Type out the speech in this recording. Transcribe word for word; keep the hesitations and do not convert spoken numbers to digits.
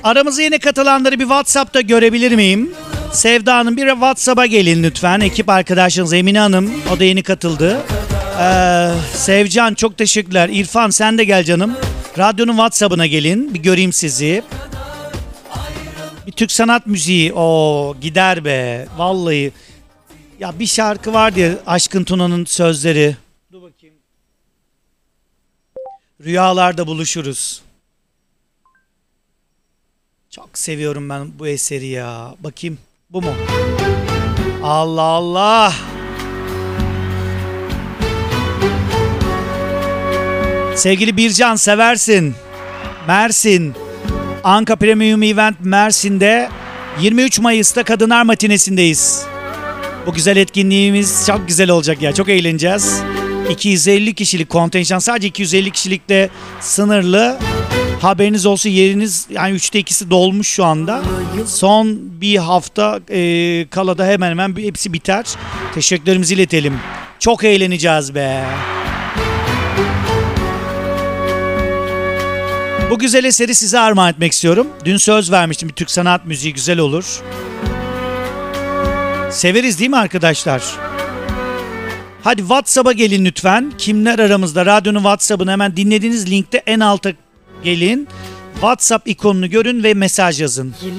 Aramıza yeni katılanları bir WhatsApp'ta görebilir miyim? Sevda Hanım bir WhatsApp'a gelin lütfen. Ekip arkadaşınız Emine Hanım, o da yeni katıldı. Ee, Sevcan çok teşekkürler. İrfan sen de gel canım. Radyonun WhatsApp'ına gelin. Bir göreyim sizi. Bir Türk sanat müziği. O gider be. Vallahi. Ya bir şarkı vardı ya, Aşkın Tuna'nın sözleri. Dur bakayım. Rüyalarda buluşuruz. Çok seviyorum ben bu eseri ya. Bakayım. Bu mu? Allah Allah. Sevgili Bircan seversin. Mersin. Anka Premium Event Mersin'de yirmi üç Mayıs'ta Kadınlar Matinesindeyiz. Bu güzel etkinliğimiz çok güzel olacak ya. Çok eğleneceğiz. iki yüz elli kişilik kontenjan, sadece iki yüz elli kişilikte sınırlı. Haberiniz olsun, yeriniz yani üçte ikisi dolmuş şu anda. Son bir hafta e, kala da hemen hemen hepsi biter. Teşekkürlerimizi iletelim. Çok eğleneceğiz be. Bu güzel eseri size armağan etmek istiyorum. Dün söz vermiştim, bir Türk sanat müziği güzel olur. Severiz değil mi arkadaşlar? Hadi WhatsApp'a gelin lütfen. Kimler aramızda? Radyonun WhatsApp'ını hemen dinlediğiniz linkte en alta gelin. WhatsApp ikonunu görün ve mesaj yazın.